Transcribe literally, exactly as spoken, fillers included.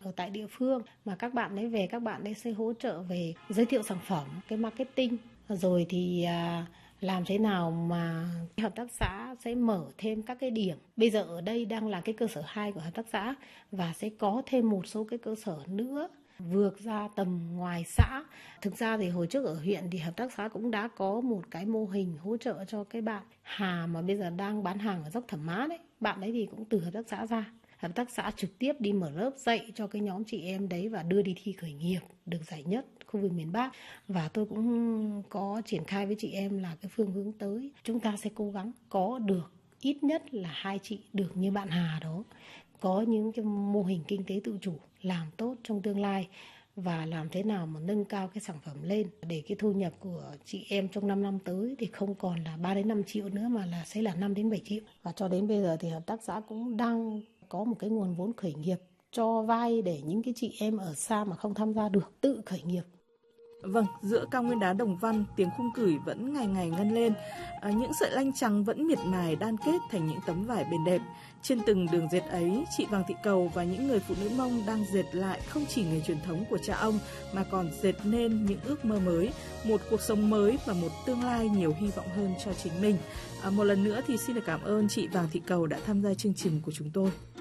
ở tại địa phương mà các bạn ấy về, các bạn ấy sẽ hỗ trợ về giới thiệu sản phẩm, cái marketing, rồi thì à, làm thế nào mà hợp tác xã sẽ mở thêm các cái điểm. Bây giờ ở đây đang là cái cơ sở hai của hợp tác xã và sẽ có thêm một số cái cơ sở nữa vượt ra tầm ngoài xã. Thực ra thì hồi trước ở huyện thì hợp tác xã cũng đã có một cái mô hình hỗ trợ cho cái bạn Hà mà bây giờ đang bán hàng ở dốc Thẩm Mã đấy. Bạn ấy thì cũng từ hợp tác xã ra. Hợp tác xã trực tiếp đi mở lớp dạy cho cái nhóm chị em đấy và đưa đi thi khởi nghiệp được giải nhất khu vực miền Bắc. Và tôi cũng có triển khai với chị em là cái phương hướng tới chúng ta sẽ cố gắng có được ít nhất là hai chị được như bạn Hà đó, có những cái mô hình kinh tế tự chủ làm tốt trong tương lai và làm thế nào mà nâng cao cái sản phẩm lên để cái thu nhập của chị em trong năm năm tới thì không còn là ba đến năm triệu nữa mà là sẽ là năm đến bảy triệu. Và cho đến bây giờ thì hợp tác xã cũng đang có một cái nguồn vốn khởi nghiệp cho vay để những cái chị em ở xa mà không tham gia được tự khởi nghiệp. Vâng, giữa cao nguyên đá Đồng Văn, tiếng khung cửi vẫn ngày ngày ngân lên. À, những sợi lanh trắng vẫn miệt mài đan kết thành những tấm vải bền đẹp. Trên từng đường dệt ấy, chị Vàng Thị Cầu và những người phụ nữ Mông đang dệt lại không chỉ nghề truyền thống của cha ông mà còn dệt nên những ước mơ mới, một cuộc sống mới và một tương lai nhiều hy vọng hơn cho chính mình. À, một lần nữa thì xin được cảm ơn chị Vàng Thị Cầu đã tham gia chương trình của chúng tôi.